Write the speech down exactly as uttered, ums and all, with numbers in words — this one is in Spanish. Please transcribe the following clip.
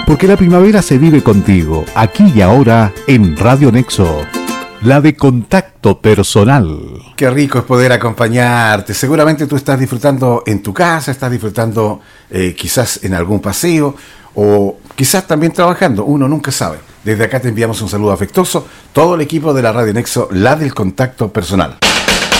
Porque la primavera se vive contigo, aquí y ahora, en Radio Nexo. La de contacto personal. Qué rico es poder acompañarte. Seguramente tú estás disfrutando en tu casa, estás disfrutando eh, quizás en algún paseo o quizás también trabajando. Uno nunca sabe. Desde acá te enviamos un saludo afectuoso. Todo el equipo de la Radio Nexo, la del contacto personal.